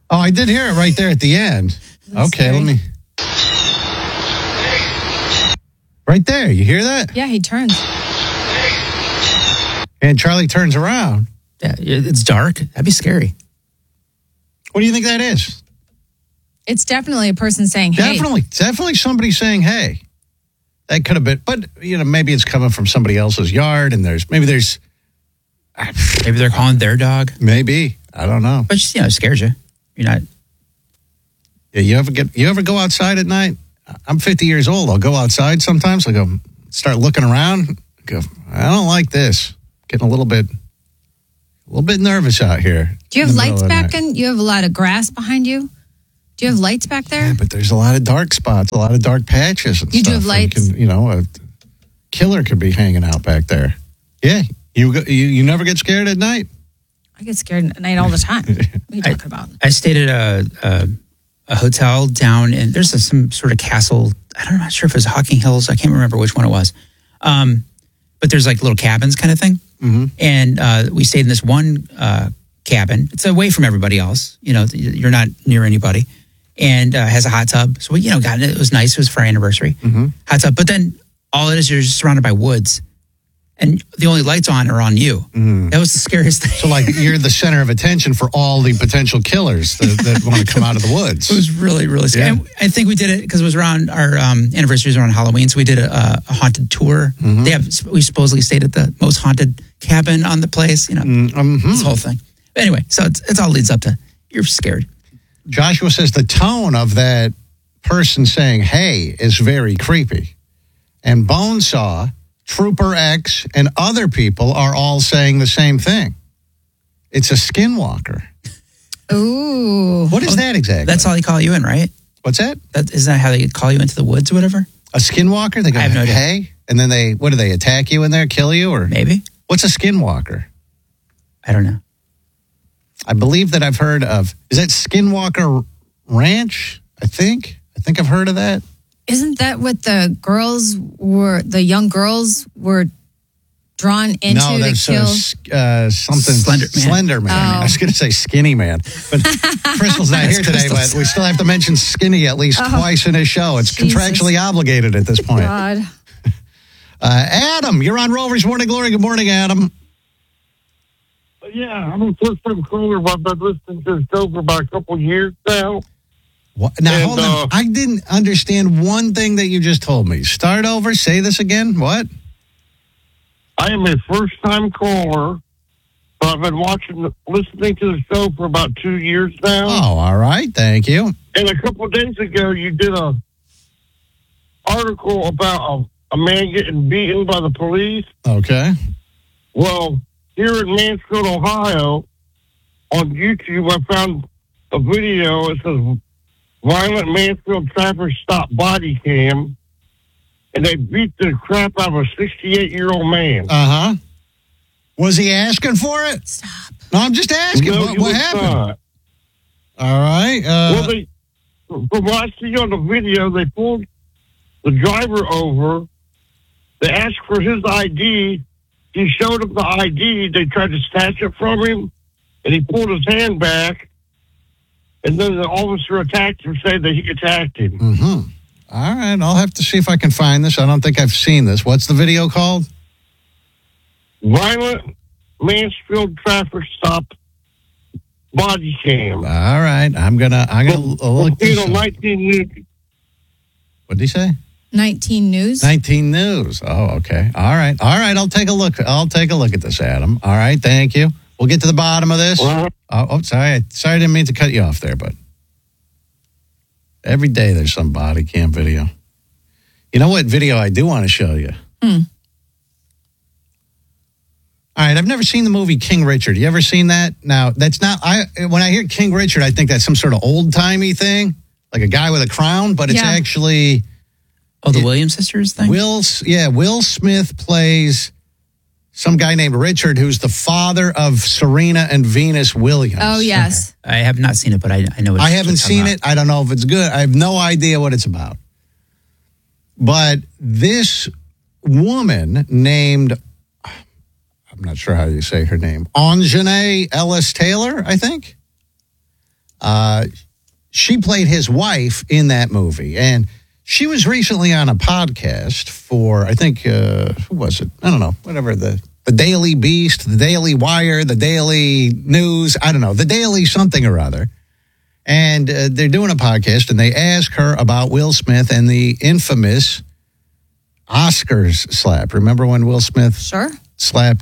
Oh, I did hear it right there at the end. That's okay, scary. let me. Right there, you hear that? Yeah, he turns. And Charlie turns around. Yeah, it's dark. That'd be scary. What do you think that is? It's definitely a person saying, hey. Definitely somebody saying, hey. That could have been, but, maybe it's coming from somebody else's yard, and maybe they're calling their dog. Maybe. I don't know. But just, it scares you. You're not. Yeah, you ever go outside at night? I'm 50 years old. I'll go outside sometimes. I go, start looking around. Go, I don't like this. Getting a little bit nervous out here. Do you have lights back in? You have a lot of grass behind you? Do you have lights back there? Yeah, but there's a lot of dark spots, a lot of dark patches and you stuff. Do have lights? A killer could be hanging out back there. Yeah. You never get scared at night? I get scared at night all the time. What are you talking about? I stayed at a hotel down in, there's some sort of castle. I'm not sure if it was Hocking Hills. I can't remember which one it was. But there's like little cabins kind of thing. Mm-hmm. And we stayed in this one cabin. It's away from everybody else. You're not near anybody. And has a hot tub. So we, got it. It was nice. It was for our anniversary. Mm-hmm. Hot tub. But then all it is, you're just surrounded by woods. And the only lights on are on you. Mm. That was the scariest thing. So like you're the center of attention for all the potential killers that want to come out of the woods. It was really, really scary. Yeah. And I think we did it because it was around our anniversary was around Halloween. So we did a haunted tour. Mm-hmm. We supposedly stayed at the most haunted cabin on the place, this whole thing. But anyway, so it all leads up to you're scared. Joshua says the tone of that person saying, hey, is very creepy. And Bonesaw, Trooper X, and other people are all saying the same thing. It's a skinwalker. Ooh. What is that exactly? That's how they call you in, right? What's that? Isn't that how they call you into the woods or whatever? A skinwalker? They go, I have no idea. hey? And then what do they attack you in there, kill you? Or maybe. What's a skinwalker? I don't know. I believe that I've heard of, is that Skinwalker Ranch? I think I've heard of that. Isn't that what the young girls were drawn into to kill? Something Slender Man. Oh. I was going to say Skinny Man, but Crystal's not here today. But we still have to mention Skinny at least twice in his show. It's contractually obligated at this point. God. Adam, you're on Rover's Morning Glory. Good morning, Adam. Yeah, I'm a first-time caller. I've been listening to the show for about a couple of years now. What? Now, hold on. I didn't understand one thing that you just told me. Start over. Say this again. What? I am a first-time caller, but I've been listening to the show for about 2 years now. Oh, all right. Thank you. And a couple of days ago, you did a article about a man getting beaten by the police. Okay. Well, here in Mansfield, Ohio, on YouTube, I found a video. It says, violent Mansfield traffic stop body cam, and they beat the crap out of a 68-year-old man. Uh-huh. Was he asking for it? Stop. No, I'm just asking. No, What happened? Not. All right. Well, from what I see on the video, they pulled the driver over. They asked for his ID. He showed them the ID. They tried to snatch it from him, and he pulled his hand back. And then the officer attacked him, saying that he attacked him. Mm-hmm. All right. I'll have to see if I can find this. I don't think I've seen this. What's the video called? Violent Mansfield traffic stop body cam. All right. I'm gonna look this up. 19 News. What did he say? 19 News. 19 News. Oh, okay. All right. I'll take a look. I'll take a look at this, Adam. All right. Thank you. We'll get to the bottom of this. Sorry. I didn't mean to cut you off there, but every day there's some body cam video. You know what video I do want to show you? All right, I've never seen the movie King Richard. You ever seen that? Now, that's not, when I hear King Richard, I think that's some sort of old-timey thing, like a guy with a crown, but it's actually... Oh, the Williams sisters thing? Will Smith plays some guy named Richard, who's the father of Serena and Venus Williams. Oh, yes. Okay. I have not seen it, but I know it's... I haven't seen it. I don't know if it's good. I have no idea what it's about. But this woman named... I'm not sure how you say her name. Anjanae Ellis Taylor, I think. She played his wife in that movie. And she was recently on a podcast for, I think, who was it? I don't know, whatever, the Daily Beast, the Daily Wire, the Daily News, I don't know, the Daily something or other. And they're doing a podcast, and they ask her about Will Smith and the infamous Oscars slap. Remember when Will Smith slapped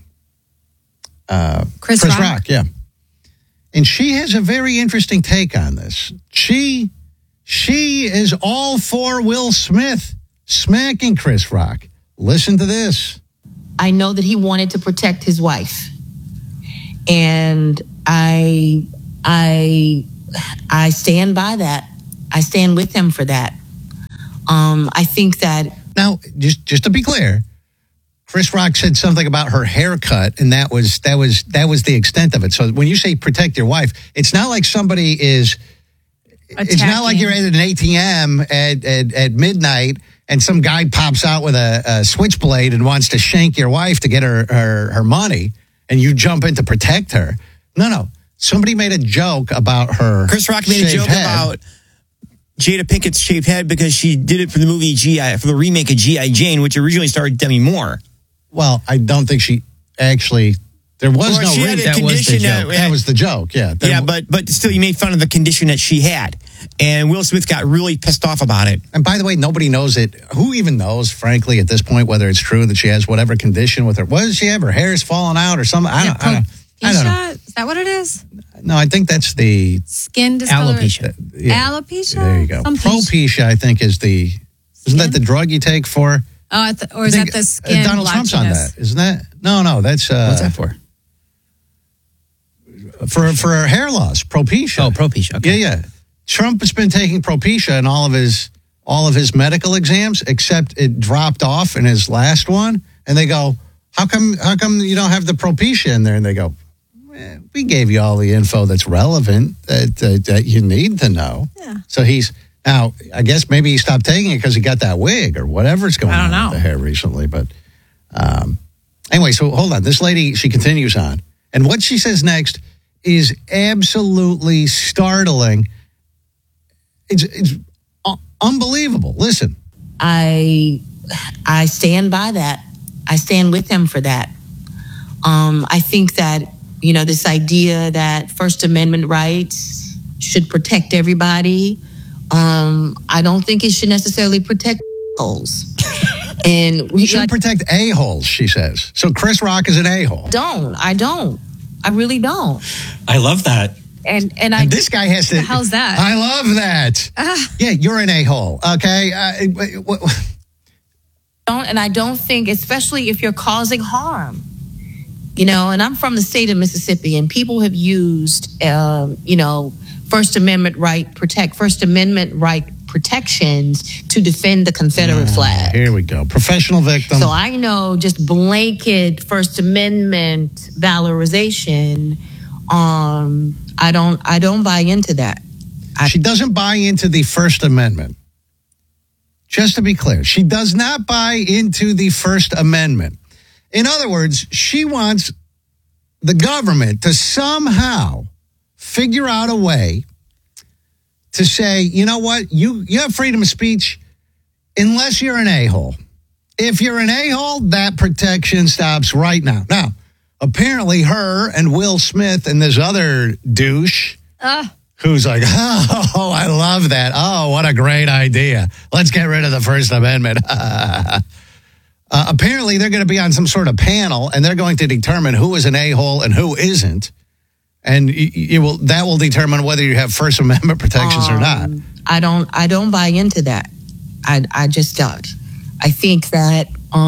Chris Rock? Yeah. And she has a very interesting take on this. She is all for Will Smith smacking Chris Rock. Listen to this. I know that he wanted to protect his wife. And I stand by that. I stand with him for that. I think that... Now, just to be clear, Chris Rock said something about her haircut, and that was the extent of it. So when you say protect your wife, it's not like somebody is... It's not like you're at an ATM at midnight and some guy pops out with a switchblade and wants to shank your wife to get her money, and you jump in to protect her. No. Somebody made a joke about her. Chris Rock made a joke about Jada Pinkett's shaved head because she did it for the movie for the remake of G.I. Jane, which originally starred Demi Moore. Well, I don't think she actually... There was no she had a condition that was the joke. Yeah. But still, you made fun of the condition that she had. And Will Smith got really pissed off about it. And by the way, nobody knows it. Who even knows, frankly, at this point, whether it's true that she has whatever condition with her? What does she have? Her hair's falling out or something? I don't know. Is that what it is? No, I think that's the... Skin discoloration. Alopecia? There you go. Propecia, I think, is the... Isn't that the drug you take for... or is that the skin Donald Trump's on that, isn't that? No, that's... What's that for? For hair loss, Propecia. Oh, Propecia. Okay. Yeah. Trump has been taking Propecia in all of his medical exams, except it dropped off in his last one. And they go, how come you don't have the Propecia in there? And they go, we gave you all the info that's relevant that you need to know. Yeah. So now, I guess maybe he stopped taking it because he got that wig or whatever's going on with the hair recently. But anyway, so hold on. This lady, she continues on. And what she says next is absolutely startling. It's unbelievable. Listen. I stand by that. I stand with him for that. I think that, this idea that First Amendment rights should protect everybody. I don't think it should necessarily protect holes. And we should protect a-holes, she says. So Chris Rock is an a-hole. I don't. I really don't. I love that. And this guy has to... How's that? I love that. Yeah, you're an a-hole, okay? And I don't think, especially if you're causing harm, and I'm from the state of Mississippi, and people have used, First Amendment right protections to defend the Confederate flag. Here we go. Professional victim. So I know just blanket First Amendment valorization. I don't buy into that. She doesn't buy into the First Amendment. Just to be clear, she does not buy into the First Amendment. In other words, she wants the government to somehow figure out a way to say, you know what, you have freedom of speech unless you're an a-hole. If you're an a-hole, that protection stops right now. Now, apparently her and Will Smith and this other douche who's like, oh, I love that. Oh, what a great idea. Let's get rid of the First Amendment. Apparently, they're going to be on some sort of panel, and they're going to determine who is an a-hole and who isn't. And that will determine whether you have First Amendment protections or not. I don't buy into that. I just don't. I think that,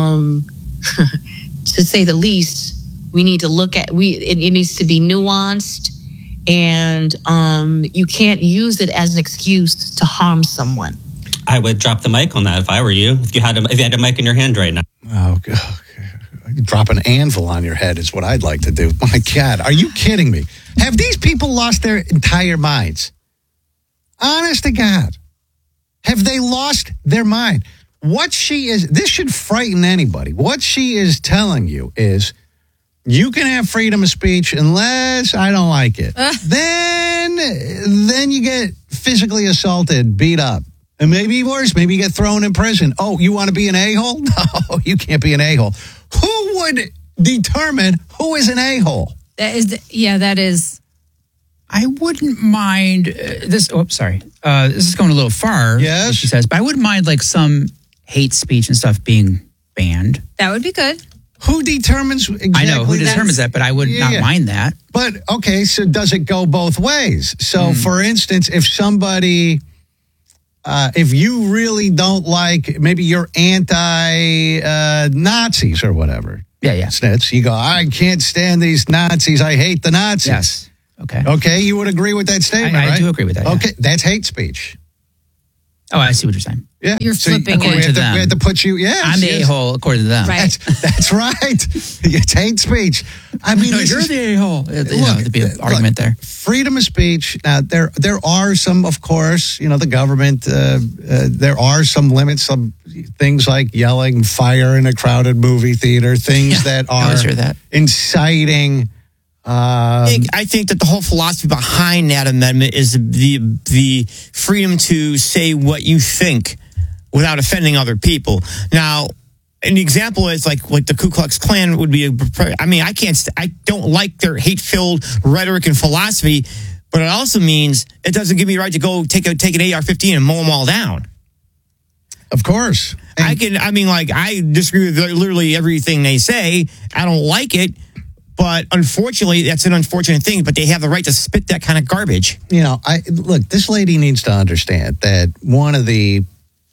to say the least, we need to look at it needs to be nuanced, and you can't use it as an excuse to harm someone. I would drop the mic on that if I were you. If you had a mic in your hand right now. Oh, God. Drop an anvil on your head is what I'd like to do. My God, are you kidding me? Have these people lost their entire minds? Honest to God. Have they lost their mind? This should frighten anybody. What she is telling you is, you can have freedom of speech unless I don't like it. Then then you get physically assaulted, beat up. And maybe worse, maybe you get thrown in prison. Oh, you want to be an a-hole? No, you can't be an a-hole. Who would determine who is an a-hole? That is. I wouldn't mind this. Oh, sorry. This is going a little far. Yes. She says, but I wouldn't mind like some hate speech and stuff being banned. That would be good. Who determines exactly? I know who determines that, but I would not mind that. But, okay, so does it go both ways? So, for instance, if somebody, if you really don't like, maybe you're anti-Nazis or whatever. Yeah. Snitz, you go, I can't stand these Nazis. I hate the Nazis. Yes. Okay. Okay, you would agree with that statement, right? I do agree with that. Okay, that's hate speech. Oh, I see what you're saying. Yeah. You're flipping according it. to them. We have to put you, I'm the a-hole according to them. Right. That's right. It's hate speech. I mean, No, you're the a-hole. There'd be an argument there. Freedom of speech. Now, there are some, of course, the government, there are some limits, some things like yelling fire in a crowded movie theater, things that I are always hear that. inciting. I think that the whole philosophy behind that amendment is the freedom to say what you think without offending other people. Now, an example is like the Ku Klux Klan would be. I don't like their hate-filled rhetoric and philosophy, but it also means it doesn't give me the right to go take an AR-15 and mow them all down. Of course, I disagree with literally everything they say. I don't like it. But unfortunately, that's an unfortunate thing. But they have the right to spit that kind of garbage. This lady needs to understand that one of the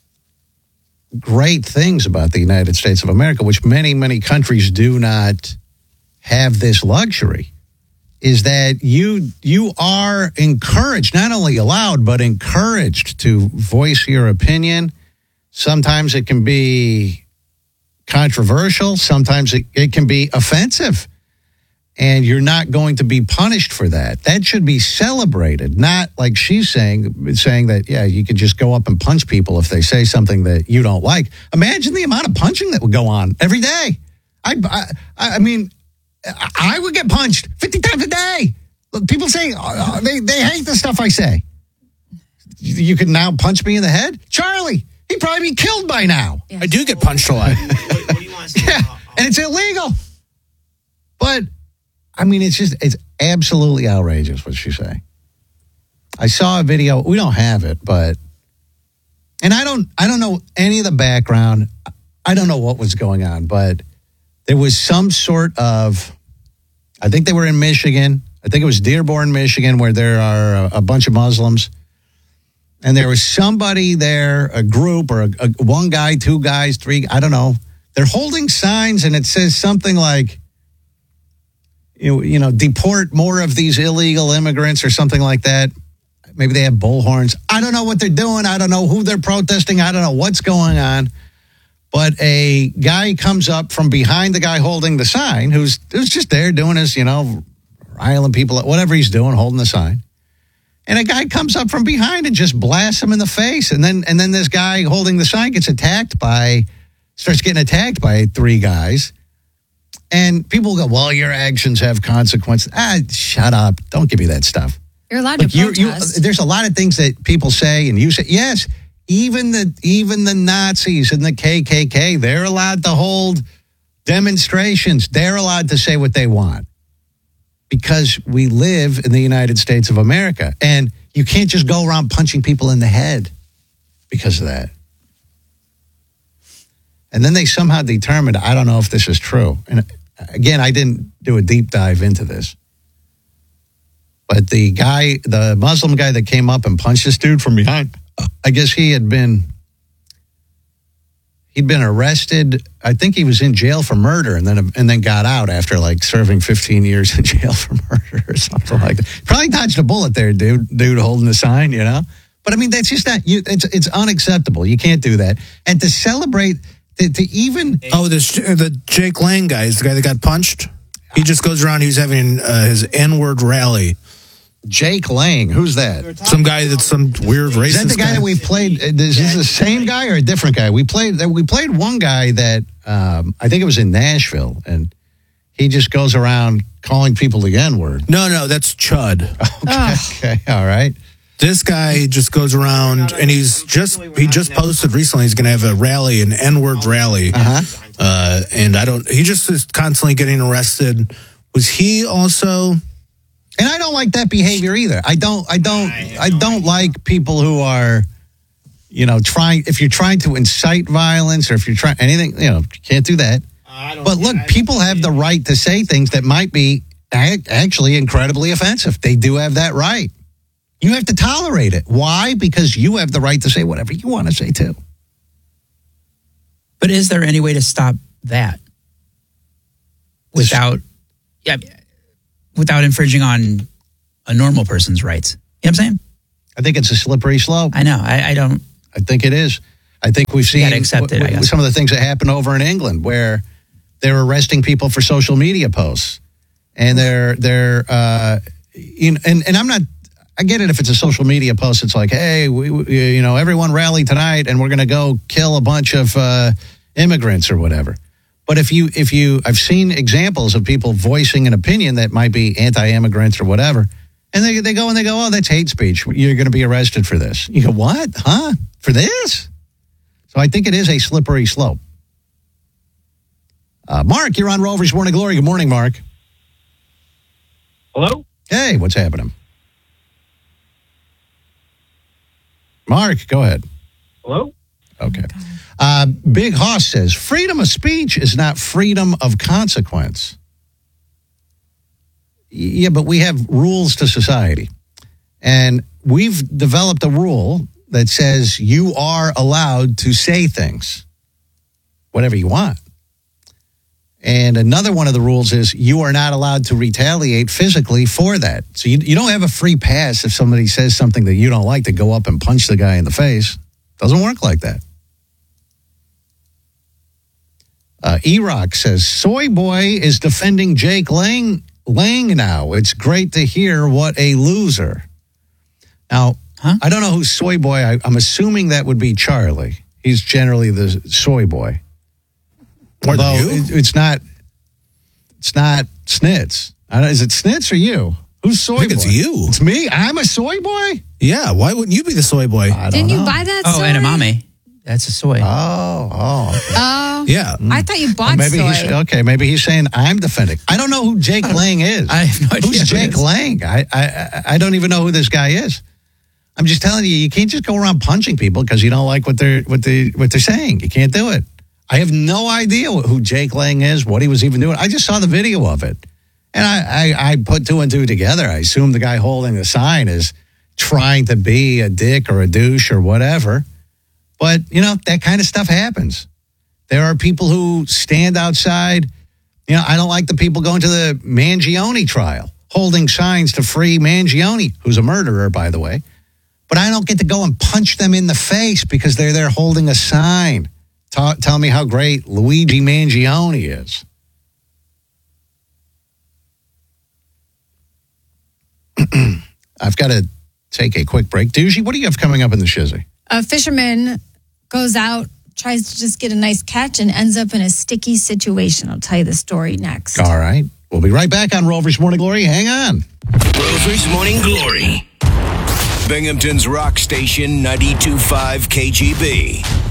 great things about the United States of America, which many, many countries do not have this luxury, is that you are encouraged, not only allowed, but encouraged to voice your opinion. Sometimes it can be controversial. Sometimes it can be offensive. And you're not going to be punished for that. That should be celebrated, not like she's saying that, you could just go up and punch people if they say something that you don't like. Imagine the amount of punching that would go on every day. I mean, I would get punched 50 times a day. People say they hate the stuff I say. You could now punch me in the head? Charlie, he'd probably be killed by now. Yeah. I do get punched a lot. What do you want to say? Yeah, and it's illegal. But I mean, it's absolutely outrageous what she's saying. I saw a video. We don't have it, and I don't know any of the background. I don't know what was going on, but there was some sort of, I think they were in Michigan. I think it was Dearborn, Michigan, where there are a bunch of Muslims. And there was somebody there, a group or one guy, two guys, three, I don't know. They're holding signs and it says something like, deport more of these illegal immigrants or something like that. Maybe they have bullhorns. I don't know what they're doing. I don't know who they're protesting. I don't know what's going on. But a guy comes up from behind the guy holding the sign, who's just there doing his, riling people, whatever he's doing, holding the sign. And a guy comes up from behind and just blasts him in the face. And then this guy holding the sign starts getting attacked by three guys. And people go, well, your actions have consequences. Shut up. Don't give me that stuff. You're allowed to protest. There's a lot of things that people say, and you say, yes, even the Nazis and the KKK, they're allowed to hold demonstrations. They're allowed to say what they want because we live in the United States of America. And you can't just go around punching people in the head because of that. And then they somehow determined, I don't know if this is true. And again, I didn't do a deep dive into this. But the Muslim guy that came up and punched this dude from behind, I guess he'd been arrested. I think he was in jail for murder and then got out after like serving 15 years in jail for murder or something like that. Probably dodged a bullet there, dude holding the sign, But I mean, that's just not, it's unacceptable. You can't do that. And to celebrate, to even... Oh, the Jake Lang guy is the guy that got punched? He just goes around, he's having his N-word rally. Jake Lang, who's that? Some guy that's some weird racist. Is that the guy that we played? Is this the same guy or a different guy? We played one guy that I think it was in Nashville, and he just goes around calling people the N-word. No, that's chud. Okay, all right. This guy just goes around, and he just posted recently he's going to have a rally, an N-word rally. And he just is constantly getting arrested. Was he also? And I don't like that behavior either. I don't like people who are, if you're trying to incite violence or if you're trying anything, you can't do that. But look, people have the right to say things that might be actually incredibly offensive. They do have that right. You have to tolerate it. Why? Because you have the right to say whatever you want to say too. But is there any way to stop that without infringing on a normal person's rights? You know what I'm saying? I think it's a slippery slope. I know. I don't. I think it is. I think we've seen accept it, I guess. Some of the things that happen over in England where they're arresting people for social media posts, and they're and I'm not. I get it if it's a social media post. It's like, hey, everyone rally tonight, and we're going to go kill a bunch of immigrants or whatever. But if you, I've seen examples of people voicing an opinion that might be anti-immigrants or whatever, and they go, oh, that's hate speech. You're going to be arrested for this. You go, what? Huh? For this? So I think it is a slippery slope. Mark, you're on Rover's Morning Glory. Good morning, Mark. Hello? Hey, what's happening? Mark, go ahead. Hello? Okay. Big Hoss says, freedom of speech is not freedom of consequence. Yeah, but we have rules to society. And we've developed a rule that says you are allowed to say things, whatever you want. And another one of the rules is you are not allowed to retaliate physically for that. So you don't have a free pass if somebody says something that you don't like to go up and punch the guy in the face. Doesn't work like that. E-Rock says, Soy Boy is defending Jake Lang now. It's great to hear. What a loser. Now, I don't know who's Soy Boy. I'm assuming that would be Charlie. He's generally the Soy Boy. Although it's not Snitz. Is it Snitz or you? Who's Soy Boy? I think it's you. It's me? I'm a Soy Boy? Yeah, why wouldn't you be the Soy Boy? Didn't you buy that soy? Edamame. That's a soy. Oh. Okay. Yeah. I thought you bought soy. Maybe he's saying I'm defending. I don't know who Jake Lang is. I have no idea. Who's Jake Lang? I don't even know who this guy is. I'm just telling you can't just go around punching people because you don't like what they're saying. You can't do it. I have no idea who Jake Lang is, what he was even doing. I just saw the video of it. And I put two and two together. I assume the guy holding the sign is trying to be a dick or a douche or whatever. But, that kind of stuff happens. There are people who stand outside. I don't like the people going to the Mangione trial, holding signs to free Mangione, who's a murderer, by the way. But I don't get to go and punch them in the face because they're there holding a sign. Tell me how great Luigi Mangione is. I've got to take a quick break. Doogie, what do you have coming up in the shizzy? A fisherman goes out, tries to just get a nice catch, and ends up in a sticky situation. I'll tell you the story next. All right. We'll be right back on Rover's Morning Glory. Hang on. Rover's Morning Glory. Binghamton's Rock Station 92.5 KGB.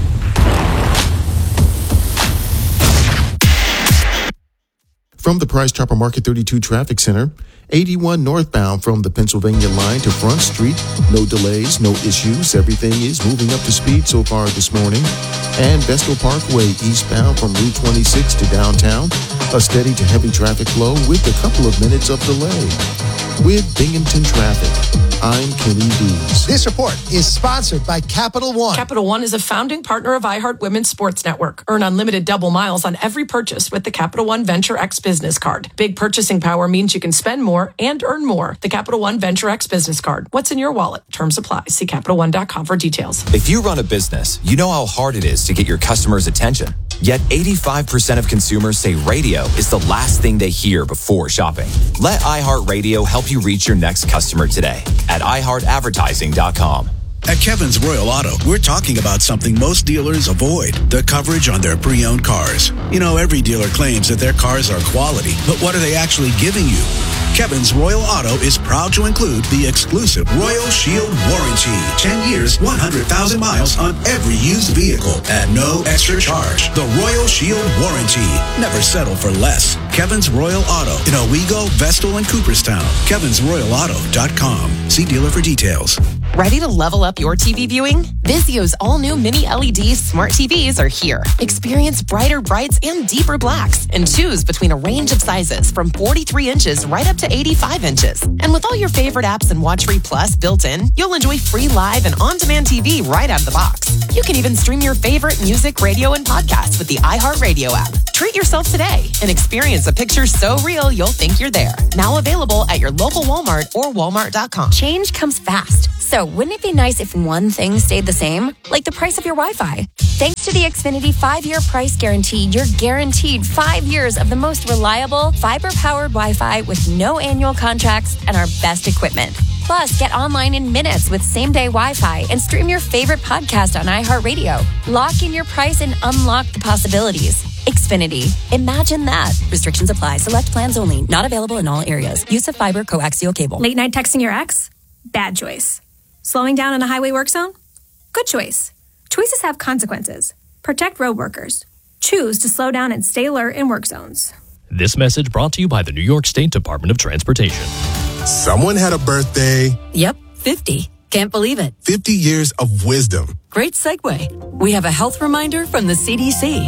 From the Price Chopper Market 32 Traffic Center, 81 northbound from the Pennsylvania line to Front Street. No delays, no issues. Everything is moving up to speed so far this morning. And Vestal Parkway eastbound from Route 26 to downtown. A steady to heavy traffic flow with a couple of minutes of delay. With Binghamton Traffic, I'm Kenny Dees. This report is sponsored by Capital One. Capital One is a founding partner of iHeart Women's Sports Network. Earn unlimited double miles on every purchase with the Capital One Venture X Business Card. Big purchasing power means you can spend more and earn more. The Capital One Venture X Business Card. What's in your wallet? Terms apply. See CapitalOne.com for details. If you run a business, you know how hard it is to get your customers' attention. Yet 85% of consumers say radio is the last thing they hear before shopping. Let iHeartRadio help you reach your next customer today at iHeartAdvertising.com. At Kevin's Royal Auto, we're talking about something most dealers avoid, the coverage on their pre-owned cars. You know, every dealer claims that their cars are quality, but what are they actually giving you? Kevin's Royal Auto is proud to include the exclusive Royal Shield Warranty. 10 years, 100,000 miles on every used vehicle at no extra charge. The Royal Shield Warranty. Never settle for less. Kevin's Royal Auto in Owego, Vestal, and Cooperstown. KevinsRoyalAuto.com. See dealer for details. Ready to level up your TV viewing? Vizio's all-new mini LED smart TVs are here. Experience brighter brights and deeper blacks, and choose between a range of sizes from 43 inches right up to 85 inches. And with all your favorite apps and WatchFree Plus built in, you'll enjoy free live and on-demand TV right out of the box. You can even stream your favorite music, radio, and podcasts with the iHeartRadio app. Treat yourself today and experience a picture so real you'll think you're there. Now available at your local Walmart or Walmart.com. Change comes fast. So wouldn't it be nice if one thing stayed the same? Like the price of your Wi-Fi. Thanks to the Xfinity 5-year price guarantee, you're guaranteed 5 years of the most reliable, fiber-powered Wi-Fi with no annual contracts and our best equipment. Plus, get online in minutes with same-day Wi-Fi and stream your favorite podcast on iHeartRadio. Lock in your price and unlock the possibilities. Xfinity. Imagine that. Restrictions apply. Select plans only. Not available in all areas. Use of fiber coaxial cable. Late night texting your ex? Bad choice. Slowing down in a highway work zone? Good choice. Choices have consequences. Protect road workers. Choose to slow down and stay alert in work zones. This message brought to you by the New York State Department of Transportation. Someone had a birthday. Yep, 50. Can't believe it. 50 years of wisdom. Great segue. We have a health reminder from the CDC.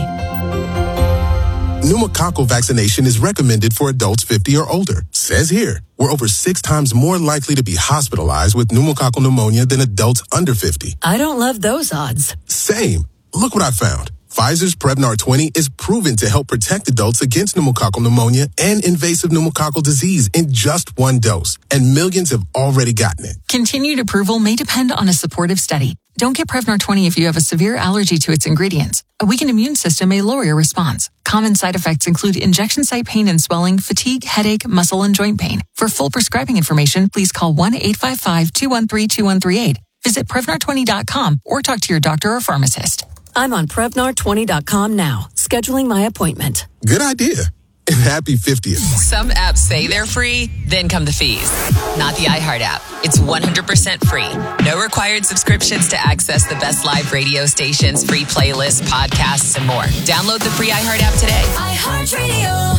Pneumococcal vaccination is recommended for adults 50 or older. Says here, we're over 6 times more likely to be hospitalized with pneumococcal pneumonia than adults under 50. I don't love those odds. Same. Look what I found. Pfizer's Prevnar 20 is proven to help protect adults against pneumococcal pneumonia and invasive pneumococcal disease in just 1 dose. And millions have already gotten it. Continued approval may depend on a supportive study. Don't get Prevnar 20 if you have a severe allergy to its ingredients. A weakened immune system may lower your response. Common side effects include injection site pain and swelling, fatigue, headache, muscle, and joint pain. For full prescribing information, please call 1-855-213-2138. Visit Prevnar20.com or talk to your doctor or pharmacist. I'm on Prevnar20.com now, scheduling my appointment. Good idea. And happy 50th. Some apps say they're free, then come the fees. Not the iHeart app. It's 100% free. No required subscriptions to access the best live radio stations, free playlists, podcasts, and more. Download the free iHeart app today. iHeartRadio.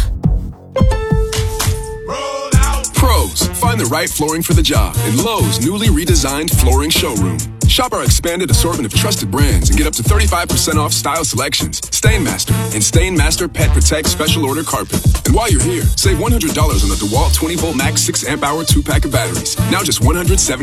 Pros, find the right flooring for the job in Lowe's newly redesigned flooring showroom. Shop our expanded assortment of trusted brands and get up to 35% off style selections, Stainmaster, and Stainmaster Pet Protect Special Order Carpet. And while you're here, save $100 on the DeWalt 20-volt max 6-amp-hour 2-pack of batteries. Now just $179.